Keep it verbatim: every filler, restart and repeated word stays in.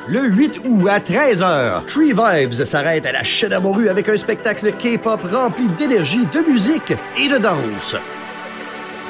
Le huit août à treize heures, Tree Vibes s'arrête à la Chaîne à Morue avec un spectacle K-pop rempli d'énergie, de musique et de danse.